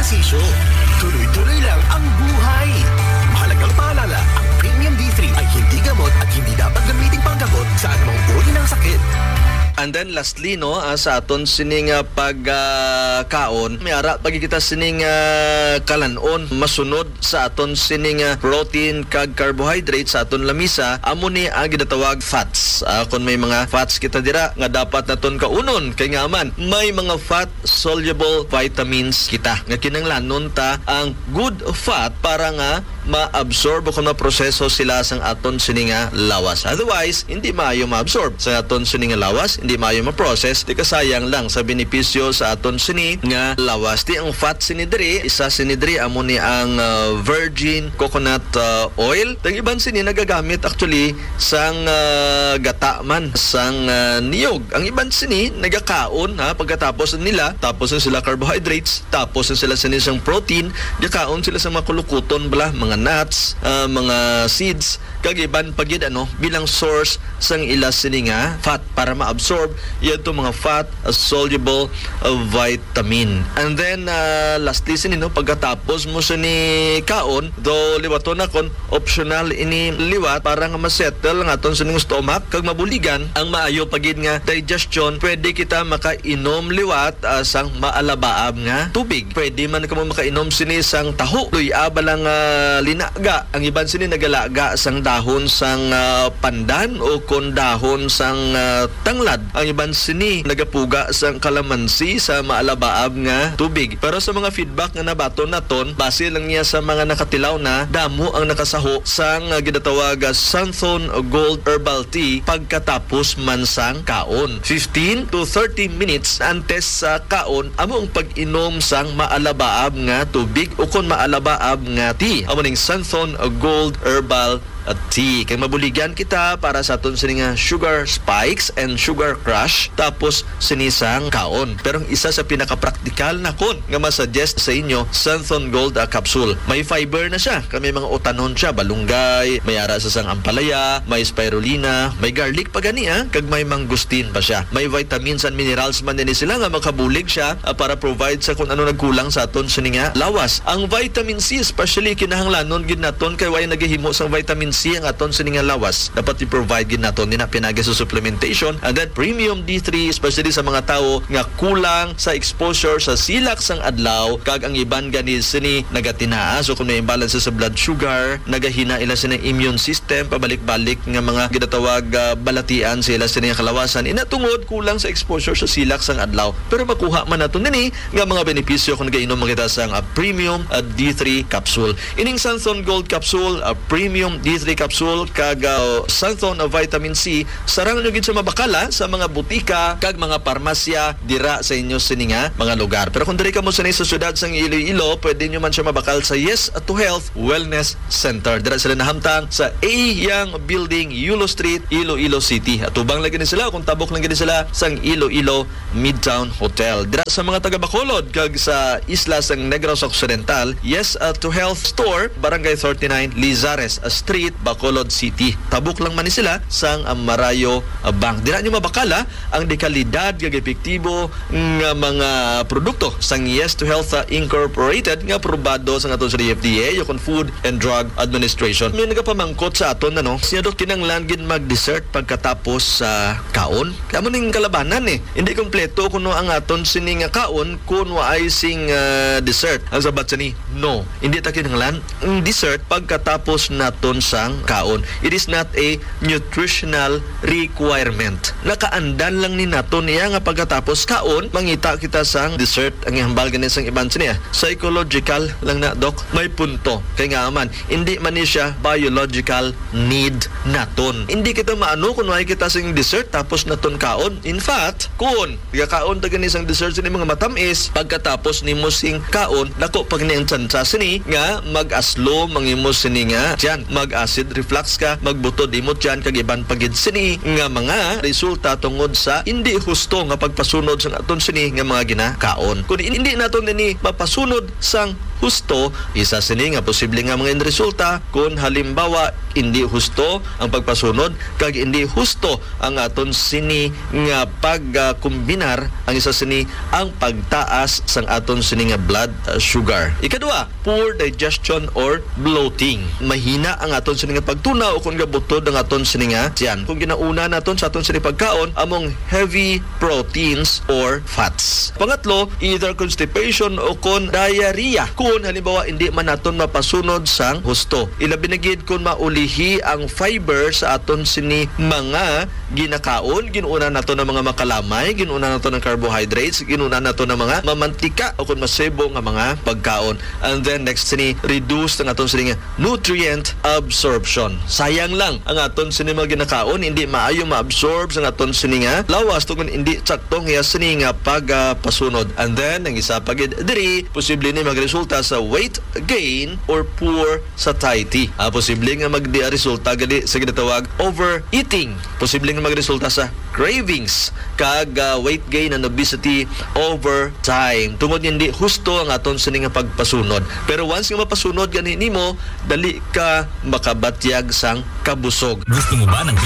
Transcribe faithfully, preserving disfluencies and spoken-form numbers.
ehersisyo. Tuloy-tuloy lang ang buhay. Mahalagang paalala, ang Premium D three ay hindi gamot at hindi dapat gamitin panggamot sa anumang uri ng sakit. And then lastly no, uh, sa aton sining uh, pagkaon, uh, may ara pagkikita sining uh, kalanon masunod sa aton sining uh, protein kag carbohydrate sa aton lamisa, amo ni ang ginatawag fats. Uh, kung may mga fats kita dira nga dapat naton kaunon kay nga man may mga fat soluble vitamins kita nga kinahanglanon ta ang good fat para nga ma-absorb o kung ma-proseso sila sang aton sining uh, lawas. Otherwise, hindi maayo ma-absorb sa aton sining uh, lawas, hindi maayo ma-process, di kasayang lang sa benepisyo sa aton sini nga lawas. Di ang fat sinidri, isa sinidri amo ni ang uh, virgin coconut uh, oil. Tang iban sini nagagamit actually sang uh, gata man, sang uh, niyog. Ang iban sini nagakaon ha pagkatapos nila, tapos na sila carbohydrates, tapos na sila sini sang protein, gakaon sila sa mga kulukuton bala, mga nuts, uh, mga seeds, kag iban pagid ano bilang source sang ila sini nga fat para ma-absorb yan to mga fat uh, soluble uh, vitamin. And then uh, lastly sini no pagkatapos mo sa ni kaon do liwaton na kon optional ini liwat para nga ma-settle nga aton sa ning stomach kag mabuligan ang maayo pagid nga digestion. Pwede kita makainom liwat uh, sang maalabaab nga tubig. Pwede man ka mo makainom sini sang taho. Luy-aba lang uh, linaga. Ang iban sini nagalaga sang dahon sang uh, pandan o kon dahon sang uh, tanglad. Ang iban sini nagapuga sang kalamansi sa maalabaab nga tubig. Pero sa mga feedback nga nabaton naton, base lang niya sa mga nakatilaw na damo ang nakasaho sang uh, ginatawag uh, Santhon Gold Herbal Tea pagkatapos man sang kaon. fifteen to thirty minutes antes sa kaon amo ang pag-inom sang maalabaab nga tubig o kon maalabaab nga tea. Amo ning Santhon Gold Herbal at tea. Kaya mabuligan kita para sa aton sini nga sugar spikes and sugar crush tapos sinisang kaon. Pero isa sa pinaka-praktikal na kon nga masuggest sa inyo, Santhon Gold uh, capsule. May fiber na siya. Kami mga utanon siya, balunggay, may ara sa sang ampalaya, may spirulina, may garlic pa gani ah, kag may mangustin pa siya. May vitamins and minerals man din sila nga makabulig siya uh, para provide sa kung ano nagkulang sa aton sini nga lawas. Ang vitamin C especially kinahanglanon gid naton kay way nagahimo sang vitamin C ang aton sa nga lawas dapat i-provide gid naton din na pinagi sa supplementation. And then Premium D three especially sa mga tao nga kulang sa exposure sa silak sang adlaw kag ang iban gani sini nagatinaa so kung may imbalance sa blood sugar nagahina ila sa immune system pabalik-balik nga mga ginatawag uh, balatian sa ila sa nga kalawasan inatungod kulang sa exposure sa silak sang adlaw. Pero makuha man naton nini nga mga benepisyo kung nagainom kita sang uh, Premium uh, D three capsule. Ining Santhon Gold capsule, uh, Premium D three capsule kag uh, Santhon of vitamin C sarang nyo gid sa mabakala sa mga butika kag mga parmasya dira sa inyo sininga mga lugar. Pero kung diri ka mo sa syudad sang Iloilo, pwede nyo man siya mabakal sa Yes to Health Wellness Center. Dira sila nahamtang sa A Young Building, Yulo Street, Iloilo City. At ubang lagi ni sila kung tabok lang gid sila sang Iloilo Midtown Hotel. Dira sa mga taga Bacolod kag sa isla sang Negros Occidental, Yes uh, to Health Store, Barangay thirty-nine Lizares Street, Bacolod City. Tabuk lang man ni sila sang um, Marayo uh, Bank. Dira nyo mabakala ang dekalidad kag epektibo nga mga produkto sang Yes to Health uh, Incorporated nga aprobado sa aton sa F D A yung Food and Drug Administration. May nagapamangkot sa aton ano, siya do kinanglan gid mag-dessert pagkatapos sa uh, kaon. Kamo ning kalabanan eh. Hindi kompleto kuno ang aton sining uh, kaon kun waay sing uh, dessert. Ang sabat sa ni, no. Hindi ta kinanglan ang dessert pagkatapos naton sang kaon. It is not a nutritional requirement. Nakaandan lang ni nato niya nga pagkatapos kaon, mangita kita sang dessert. Ang ihambal ganin sang iban niya. Psychological lang na, Dok. May punto. Kaya nga man, hindi man ni siya biological need naton. Hindi kita maano kung wala kita sang dessert tapos naton kaon. In fact, kung kaon ta ganin sang dessert sini mga matamis, pagkatapos ni mo sing kaon, dako pag niyang tsansa sini nga mag-aslo mangimo sini nga dyan. Mag-acid reflux ka, magbutod imot dyan kagiban pagid sini nga mga resulta tungod sa hindi husto nga pagpasunod sa aton sini nga mga ginakaon. Kung hindi naton nini mapasunod sang husto, isa sini nga posible nga mga resulta kung halimbawa hindi husto ang pagpasunod kag hindi husto ang aton sini nga pagkombinar ang isa sini ang pagtaas sang aton sini nga blood uh, sugar. Ikaduha, poor digestion or bloating. Mahina ang aton sini nga pagtunaw o kung gabutod ang aton sini nga tiyan. Kung ginauna naton sa aton sini pagkaon among heavy proteins or fats. Pangatlo, either constipation o kon diarrhea. Kung halimbawa hindi man naton mapasunod sang husto. Ilabi na gid kung maulihi ang fiber sa aton sini mga ginakaon, ginuuna nato ng mga makalamay, ginuuna nato ng carbohydrates, ginuuna nato ng mga mamantika o kung masebo nga mga pagkaon. And then next sini, reduce ang aton sini nga nutrient absorption. Sayang lang ang aton sini mga ginakaon, hindi maayo ma-absorb sa aton sini nga lawas tungod hindi saktong iya sini nga pagpasunod. And then ang isa pagid diri, posible ni magresulta sa weight gain or poor satiety. Ah, posible nga magdi resulta gali sa ginatawag overeating. Posible nga magresulta sa cravings kag uh, weight gain and obesity over time. Tungod hindi husto ang aton sini nga pagpasunod. Pero once nga mapasunod gani nimo, dali ka makabatyag sang kabusog. Gusto mo ba ng